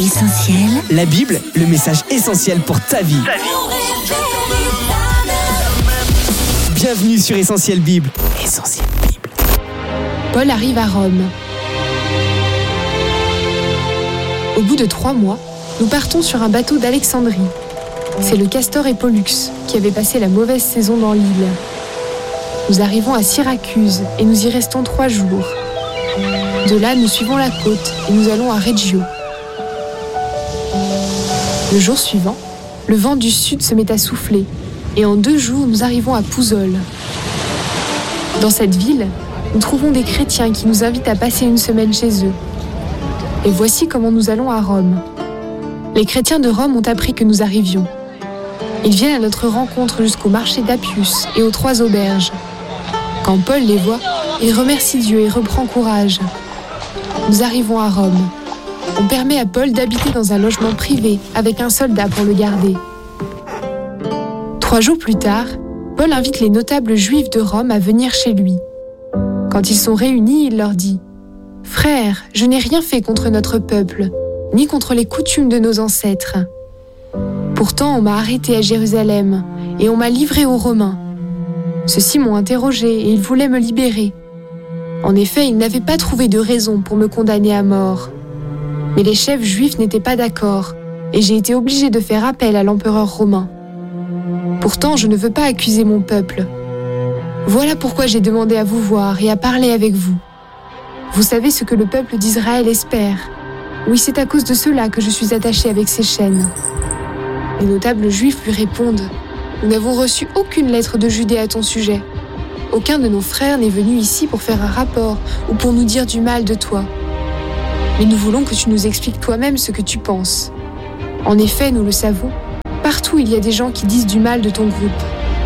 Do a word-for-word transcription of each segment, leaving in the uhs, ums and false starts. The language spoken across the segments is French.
Essentiel. La Bible, le message essentiel pour ta vie. Bienvenue sur Essentiel Bible. Essentiel Bible. Paul arrive à Rome. Au bout de trois mois, nous partons sur un bateau d'Alexandrie. C'est le Castor et Pollux qui avait passé la mauvaise saison dans l'île. Nous arrivons à Syracuse et nous y restons trois jours. De là, nous suivons la côte et nous allons à Reggio. Le jour suivant, le vent du sud se met à souffler et en deux jours, nous arrivons à Pouzzoles. Dans cette ville, nous trouvons des chrétiens qui nous invitent à passer une semaine chez eux. Et voici comment nous allons à Rome. Les chrétiens de Rome ont appris que nous arrivions. Ils viennent à notre rencontre jusqu'au marché d'Appius et aux trois auberges. Quand Paul les voit, il remercie Dieu et reprend courage. Nous arrivons à Rome. On permet à Paul d'habiter dans un logement privé avec un soldat pour le garder. Trois jours plus tard, Paul invite les notables juifs de Rome à venir chez lui. Quand ils sont réunis, il leur dit « Frères, je n'ai rien fait contre notre peuple, ni contre les coutumes de nos ancêtres. Pourtant, on m'a arrêté à Jérusalem et on m'a livré aux Romains. Ceux-ci m'ont interrogé et ils voulaient me libérer. En effet, ils n'avaient pas trouvé de raison pour me condamner à mort. Mais les chefs juifs n'étaient pas d'accord et j'ai été obligé de faire appel à l'empereur romain. Pourtant, je ne veux pas accuser mon peuple. Voilà pourquoi j'ai demandé à vous voir et à parler avec vous. Vous savez ce que le peuple d'Israël espère. Oui, c'est à cause de cela que je suis attaché avec ces chaînes. » Les notables juifs lui répondent « Nous n'avons reçu aucune lettre de Judée à ton sujet. Aucun de nos frères n'est venu ici pour faire un rapport ou pour nous dire du mal de toi. Mais nous voulons que tu nous expliques toi-même ce que tu penses. En effet, nous le savons, partout il y a des gens qui disent du mal de ton groupe. »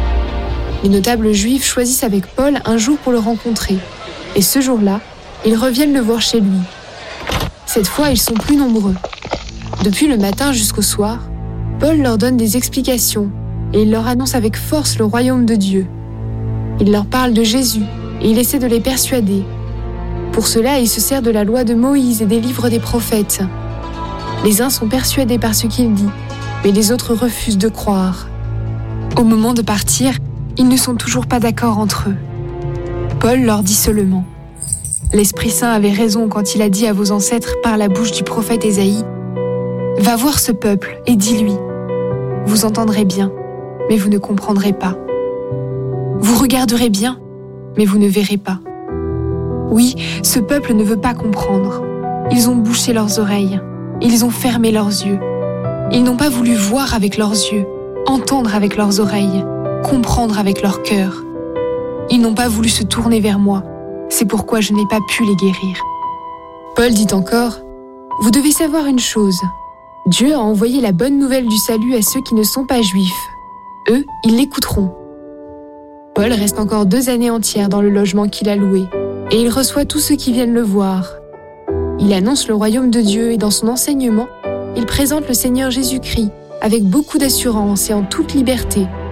Les notables juifs choisissent avec Paul un jour pour le rencontrer. Et ce jour-là, ils reviennent le voir chez lui. Cette fois, ils sont plus nombreux. Depuis le matin jusqu'au soir, Paul leur donne des explications et il leur annonce avec force le royaume de Dieu. Il leur parle de Jésus et il essaie de les persuader. Pour cela, il se sert de la loi de Moïse et des livres des prophètes. Les uns sont persuadés par ce qu'il dit, mais les autres refusent de croire. Au moment de partir, ils ne sont toujours pas d'accord entre eux. Paul leur dit seulement « L'Esprit Saint avait raison quand il a dit à vos ancêtres par la bouche du prophète Ésaïe « Va voir ce peuple et dis-lui, vous entendrez bien, mais vous ne comprendrez pas. Vous regarderez bien, mais vous ne verrez pas. Oui, ce peuple ne veut pas comprendre. Ils ont bouché leurs oreilles, ils ont fermé leurs yeux. Ils n'ont pas voulu voir avec leurs yeux, entendre avec leurs oreilles, comprendre avec leur cœur. Ils n'ont pas voulu se tourner vers moi, c'est pourquoi je n'ai pas pu les guérir. » Paul dit encore « Vous devez savoir une chose. Dieu a envoyé la bonne nouvelle du salut à ceux qui ne sont pas juifs. Eux, ils l'écouteront. » Paul reste encore deux années entières dans le logement qu'il a loué, et il reçoit tous ceux qui viennent le voir. Il annonce le royaume de Dieu et dans son enseignement, il présente le Seigneur Jésus-Christ avec beaucoup d'assurance et en toute liberté.